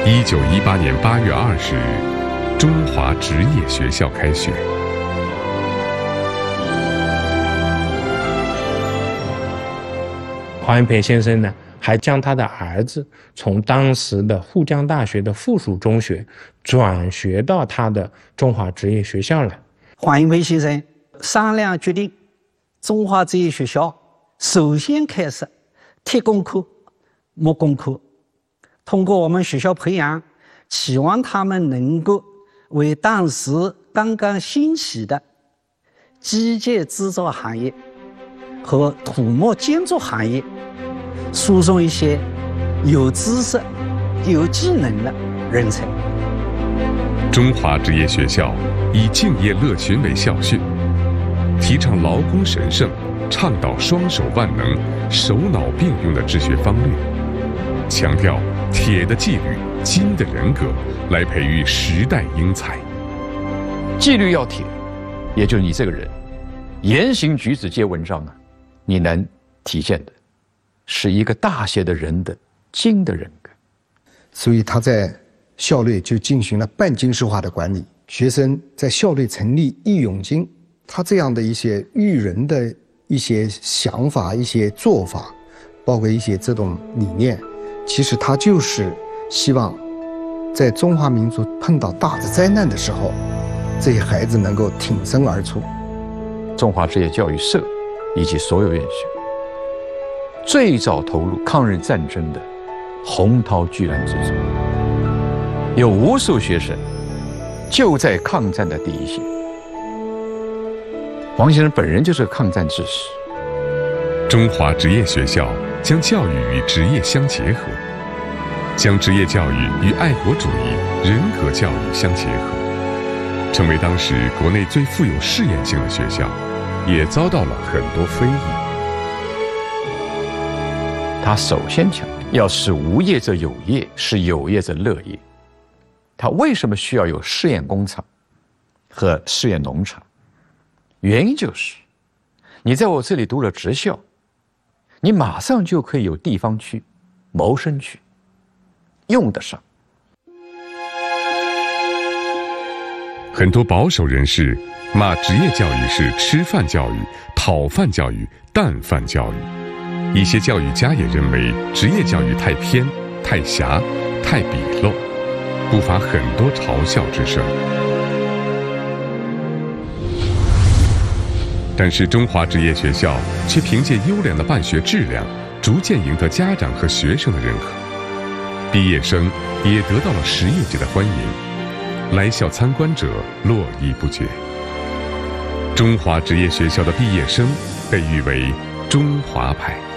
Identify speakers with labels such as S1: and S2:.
S1: 1918年8月20日，中华职业学校开学。
S2: 黄炎培先生呢，还将他的儿子从当时的沪江大学的附属中学转学到他的中华职业学校来。
S3: 黄炎培先生商量决定，中华职业学校首先开设铁工科、木工科，通过我们学校培养，期望他们能够为当时刚刚兴起的机械制造行业和土木建筑行业输送一些有知识、有技能的人才。
S1: 中华职业学校以敬业乐群为校训，提倡劳工神圣，倡导双手万能、手脑并用的治学方略，强调铁的纪律、金的人格，来培育时代英才。
S4: 纪律要铁，也就是你这个人言行举止皆文章啊，你能体现的是一个大些的人的精的人格。
S5: 所以他在校内就进行了半军事化的管理，学生在校内成立义勇军，他这样的一些育人的一些想法、一些做法，包括一些这种理念，其实他就是希望在中华民族碰到大的灾难的时候，这些孩子能够挺身而出。
S4: 中华职业教育社以及所有院校最早投入抗日战争的洪涛巨澜之中，有无数学生就在抗战的第一线。黄先生本人就是个抗战志士。
S1: 中华职业学校将教育与职业相结合，将职业教育与爱国主义、人格教育相结合，成为当时国内最富有试验性的学校，也遭到了很多非议。
S4: 他首先强调要使无业者有业，使有业者乐业。他为什么需要有试验工厂和试验农场？原因就是你在我这里读了职校，你马上就可以有地方去谋生去，用得上。
S1: 很多保守人士骂职业教育是吃饭教育、讨饭教育、淡饭教育。一些教育家也认为职业教育太偏、太狭、太鄙陋，不乏很多嘲笑之声。但是中华职业学校却凭借优良的办学质量，逐渐赢得家长和学生的认可，毕业生也得到了实业界的欢迎，来校参观者络绎不绝。中华职业学校的毕业生被誉为中华派。